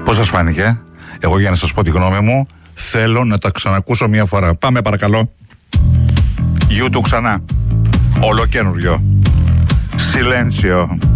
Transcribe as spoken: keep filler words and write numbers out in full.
Πώς σας φάνηκε? Εγώ, για να σας πω τη γνώμη μου, θέλω να τα ξανακούσω μία φορά. Πάμε παρακαλώ. YouTube ξανά. Ολοκένουργιο. Σιλένσιο.